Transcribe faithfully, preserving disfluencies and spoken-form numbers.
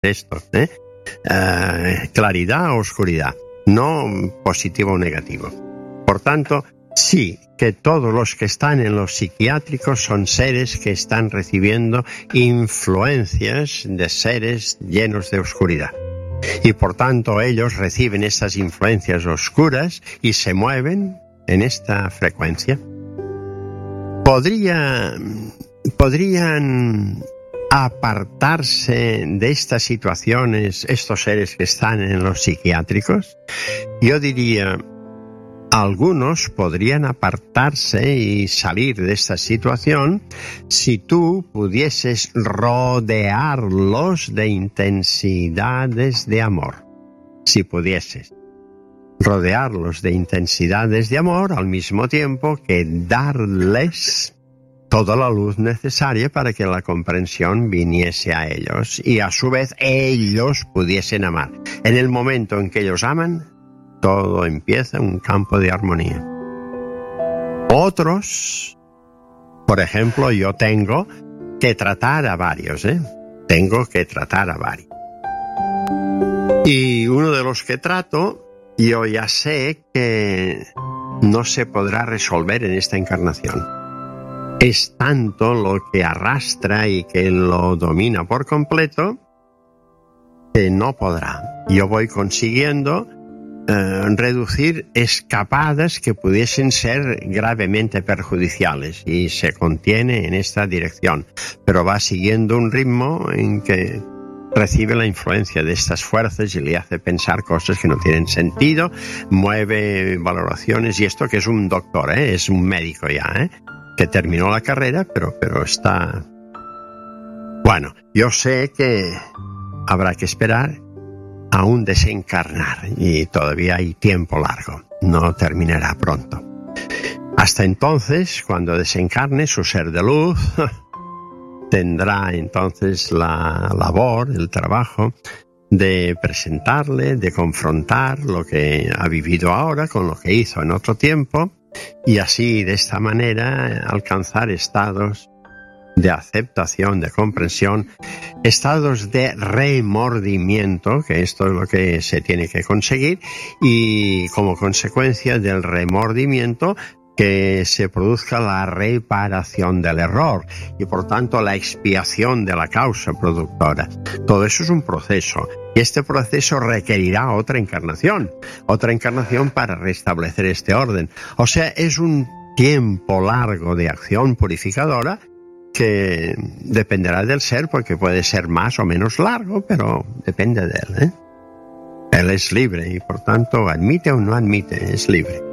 esto, ¿eh? Uh, claridad o oscuridad, no positivo o negativo. Por tanto, sí, que todos los que están en los psiquiátricos son seres que están recibiendo influencias de seres llenos de oscuridad. Y por tanto ellos reciben esas influencias oscuras y se mueven en esta frecuencia. Podría, podrían apartarse de estas situaciones estos seres que están en los psiquiátricos. Yo diría, algunos podrían apartarse y salir de esta situación si tú pudieses rodearlos de intensidades de amor. Si pudieses rodearlos de intensidades de amor al mismo tiempo que darles toda la luz necesaria para que la comprensión viniese a ellos y a su vez ellos pudiesen amar. En el momento en que ellos aman, todo empieza un campo de armonía. Otros, por ejemplo, yo tengo que tratar a varios, ¿eh? Tengo que tratar a varios. Y uno de los que trato, yo ya sé que no se podrá resolver en esta encarnación. Es tanto lo que arrastra y que lo domina por completo que no podrá. Yo voy consiguiendo eh, reducir escapadas que pudiesen ser gravemente perjudiciales y se contiene en esta dirección, pero va siguiendo un ritmo en que recibe la influencia de estas fuerzas y le hace pensar cosas que no tienen sentido, mueve valoraciones, y esto que es un doctor, ¿eh? Es un médico ya, ¿eh? Que terminó la carrera, pero, pero está... Bueno, yo sé que habrá que esperar a un desencarnar y todavía hay tiempo largo, no terminará pronto. Hasta entonces, cuando desencarne su ser de luz, tendrá entonces la labor, el trabajo de presentarle, de confrontar lo que ha vivido ahora con lo que hizo en otro tiempo y así de esta manera alcanzar estados de aceptación, de comprensión, estados de remordimiento, que esto es lo que se tiene que conseguir, y como consecuencia del remordimiento que se produzca la reparación del error y por tanto la expiación de la causa productora. Todo eso es un proceso y este proceso requerirá otra encarnación, otra encarnación para restablecer este orden. O sea, es un tiempo largo de acción purificadora que dependerá del ser, porque puede ser más o menos largo, pero depende de él, ¿eh? Él es libre y por tanto admite o no admite, es libre.